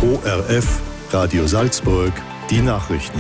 ORF, Radio Salzburg, die Nachrichten.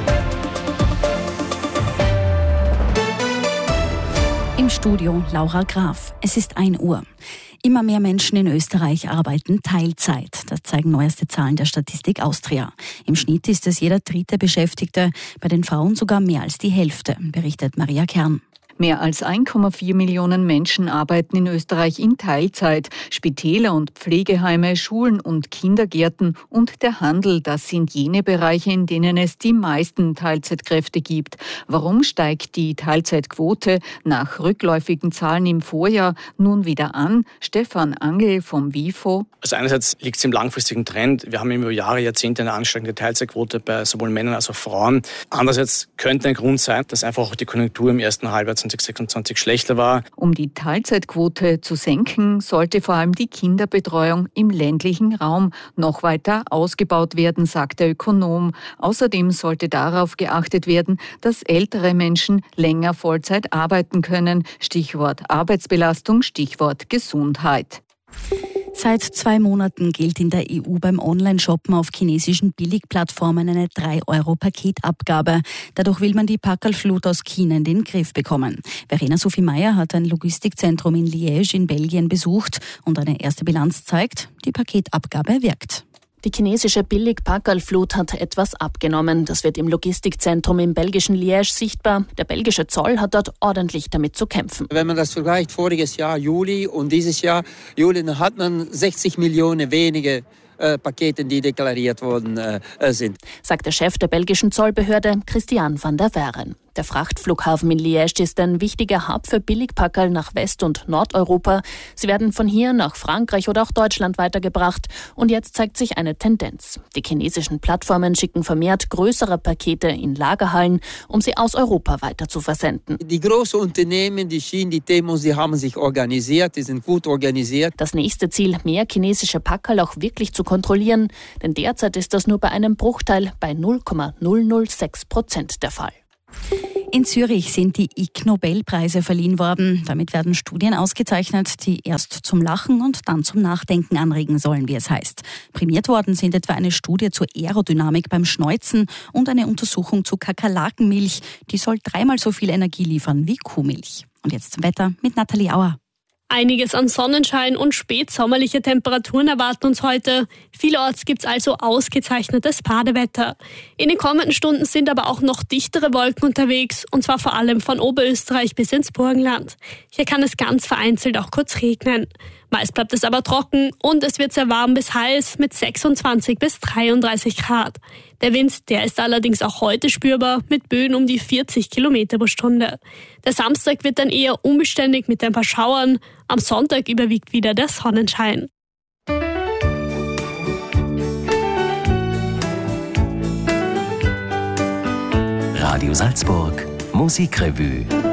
Im Studio Laura Graf. Es ist 1 Uhr. Immer mehr Menschen in Österreich arbeiten Teilzeit. Das zeigen neueste Zahlen der Statistik Austria. Im Schnitt ist es jeder 3. Beschäftigte, bei den Frauen sogar mehr als die Hälfte, berichtet Maria Kern. Mehr als 1,4 Millionen Menschen arbeiten in Österreich in Teilzeit. Spitäler und Pflegeheime, Schulen und Kindergärten und der Handel, das sind jene Bereiche, in denen es die meisten Teilzeitkräfte gibt. Warum steigt die Teilzeitquote nach rückläufigen Zahlen im Vorjahr nun wieder an? Stefan Angel vom WIFO. Also einerseits liegt es im langfristigen Trend. Wir haben über Jahre, Jahrzehnte eine ansteigende Teilzeitquote bei sowohl Männern als auch Frauen. Andererseits könnte ein Grund sein, dass einfach auch die Konjunktur im ersten Halbjahr 2026 schlechter war. Um die Teilzeitquote zu senken, sollte vor allem die Kinderbetreuung im ländlichen Raum noch weiter ausgebaut werden, sagt der Ökonom. Außerdem sollte darauf geachtet werden, dass ältere Menschen länger Vollzeit arbeiten können. Stichwort Arbeitsbelastung, Stichwort Gesundheit. Seit 2 Monaten gilt in der EU beim Online-Shoppen auf chinesischen Billigplattformen eine 3-Euro-Paketabgabe. Dadurch will man die Packerlflut aus China in den Griff bekommen. Verena Sophie Meyer hat ein Logistikzentrum in Liège in Belgien besucht und eine erste Bilanz zeigt, die Paketabgabe wirkt. Die chinesische Billig-Packerlflut hat etwas abgenommen. Das wird im Logistikzentrum im belgischen Liège sichtbar. Der belgische Zoll hat dort ordentlich damit zu kämpfen. Wenn man das vergleicht, voriges Jahr Juli und dieses Jahr Juli, dann hat man 60 Millionen wenige Pakete, die deklariert worden sind. Sagt der Chef der belgischen Zollbehörde, Christian van der Weeren. Der Frachtflughafen in Liège ist ein wichtiger Hub für Billigpackerl nach West- und Nordeuropa. Sie werden von hier nach Frankreich oder auch Deutschland weitergebracht. Und jetzt zeigt sich eine Tendenz. Die chinesischen Plattformen schicken vermehrt größere Pakete in Lagerhallen, um sie aus Europa weiter zu versenden. Die großen Unternehmen, die Schienen, die Demos, die haben sich organisiert, die sind gut organisiert. Das nächste Ziel, mehr chinesische Packerl auch wirklich zu kontrollieren. Denn derzeit ist das nur bei einem Bruchteil bei 0,006% der Fall. In Zürich sind die Ig-Nobelpreise verliehen worden. Damit werden Studien ausgezeichnet, die erst zum Lachen und dann zum Nachdenken anregen sollen, wie es heißt. Prämiert worden sind etwa eine Studie zur Aerodynamik beim Schneuzen und eine Untersuchung zu Kakerlakenmilch. Die soll 3-mal so viel Energie liefern wie Kuhmilch. Und jetzt zum Wetter mit Nathalie Auer. Einiges an Sonnenschein und spätsommerliche Temperaturen erwarten uns heute. Vielorts gibt's also ausgezeichnetes Badewetter. In den kommenden Stunden sind aber auch noch dichtere Wolken unterwegs, und zwar vor allem von Oberösterreich bis ins Burgenland. Hier kann es ganz vereinzelt auch kurz regnen. Meist bleibt es aber trocken und es wird sehr warm bis heiß mit 26 bis 33 Grad. Der Wind, der ist allerdings auch heute spürbar mit Böen um die 40 Kilometer pro Stunde. Der Samstag wird dann eher unbeständig mit ein paar Schauern. Am Sonntag überwiegt wieder der Sonnenschein. Radio Salzburg, Musikrevue.